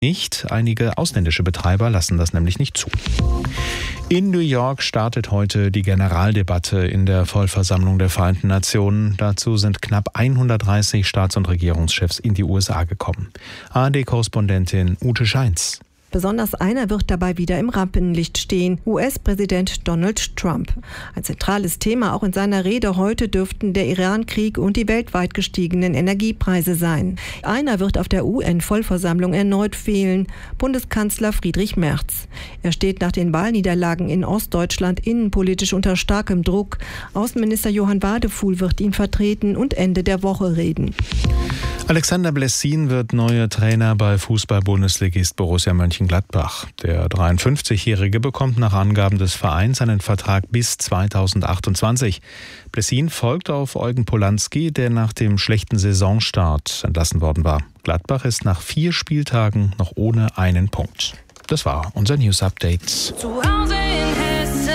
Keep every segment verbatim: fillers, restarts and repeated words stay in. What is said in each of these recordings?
nicht. Einige ausländische Betreiber lassen das nämlich nicht zu. In New York startet heute die Generaldebatte in der Vollversammlung der Vereinten Nationen. Dazu sind knapp hundertdreißig Staats- und Regierungschefs in die U S A gekommen. A R D-Korrespondentin Ute Scheins. Besonders einer wird dabei wieder im Rampenlicht stehen, U S-Präsident Donald Trump. Ein zentrales Thema auch in seiner Rede heute dürften der Iran-Krieg und die weltweit gestiegenen Energiepreise sein. Einer wird auf der U N-Vollversammlung erneut fehlen, Bundeskanzler Friedrich Merz. Er steht nach den Wahlniederlagen in Ostdeutschland innenpolitisch unter starkem Druck. Außenminister Johann Wadefuhl wird ihn vertreten und Ende der Woche reden. Alexander Blessin wird neuer Trainer bei Fußball-Bundesligist Borussia Mönchengladbach. Der dreiundfünfzigjährige bekommt nach Angaben des Vereins einen Vertrag bis zweitausendachtundzwanzig. Blessin folgt auf Eugen Polanski, der nach dem schlechten Saisonstart entlassen worden war. Gladbach ist nach vier Spieltagen noch ohne einen Punkt. Das war unser News-Update. Zu Hause in Hessen.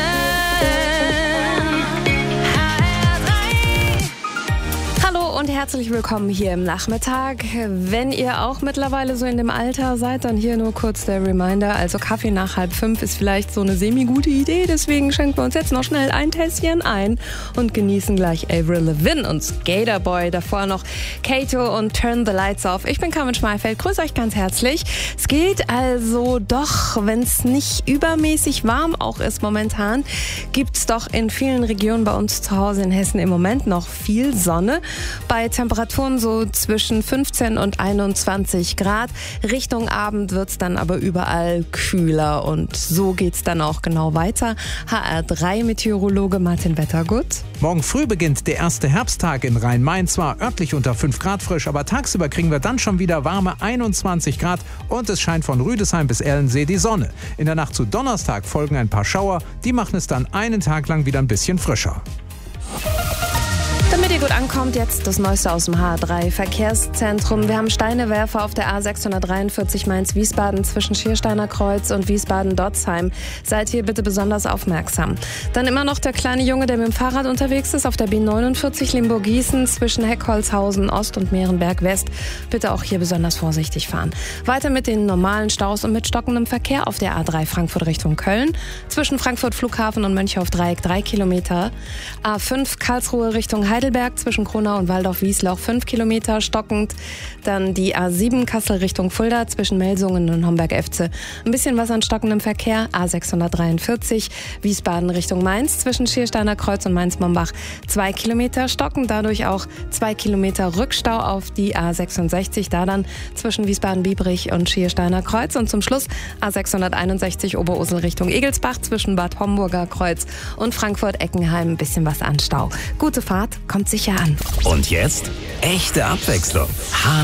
Und herzlich willkommen hier im Nachmittag. Wenn ihr auch mittlerweile so in dem Alter seid, dann hier nur kurz der Reminder. Also Kaffee nach halb fünf ist vielleicht so eine semi-gute Idee. Deswegen schenken wir uns jetzt noch schnell ein Tässchen ein und genießen gleich Avril Lavigne und Skater Boy. Davor noch Kato und Turn the Lights Off. Ich bin Carmen Schmeifeld. Grüße euch ganz herzlich. Es geht also doch, wenn es nicht übermäßig warm auch ist momentan, gibt es doch in vielen Regionen bei uns zu Hause in Hessen im Moment noch viel Sonne. Bei Temperaturen so zwischen fünfzehn und einundzwanzig Grad. Richtung Abend wird es dann aber überall kühler und so geht es dann auch genau weiter. H R drei Meteorologe Martin Wettergut. Morgen früh beginnt der erste Herbsttag in Rhein-Main. Zwar örtlich unter fünf Grad frisch, aber tagsüber kriegen wir dann schon wieder warme einundzwanzig Grad und es scheint von Rüdesheim bis Erlensee die Sonne. In der Nacht zu Donnerstag folgen ein paar Schauer, die machen es dann einen Tag lang wieder ein bisschen frischer. Damit ihr gut ankommt, jetzt das Neueste aus dem H R drei Verkehrszentrum. Wir haben Steinewerfer auf der A sechshundertdreiundvierzig Mainz-Wiesbaden zwischen Schiersteiner Kreuz und Wiesbaden-Dotzheim. Seid hier bitte besonders aufmerksam. Dann immer noch der kleine Junge, der mit dem Fahrrad unterwegs ist, auf der B neunundvierzig Limburg-Gießen zwischen Heckholzhausen Ost und Mehrenberg West. Bitte auch hier besonders vorsichtig fahren. Weiter mit den normalen Staus und mit stockendem Verkehr auf der A drei Frankfurt Richtung Köln. Zwischen Frankfurt Flughafen und Mönchhof-Dreieck drei Kilometer. A fünf Karlsruhe Richtung Heidelberg. Heidelberg zwischen Kronau und Waldorf-Wiesloch fünf Kilometer stockend. Dann die A sieben Kassel Richtung Fulda zwischen Melsungen und Homberg-Efze. Ein bisschen was an stockendem Verkehr. A sechshundertdreiundvierzig Wiesbaden Richtung Mainz zwischen Schiersteiner Kreuz und Mainz-Mombach zwei Kilometer stockend. Dadurch auch zwei Kilometer Rückstau auf die A sechsundsechzig. Da dann zwischen Wiesbaden-Biebrich und Schiersteiner Kreuz. Und zum Schluss A sechshunderteinundsechzig Oberursel Richtung Egelsbach zwischen Bad Homburger Kreuz und Frankfurt-Eckenheim. Ein bisschen was an Stau. Gute Fahrt. Kommt sicher an. Und jetzt echte Abwechslung. H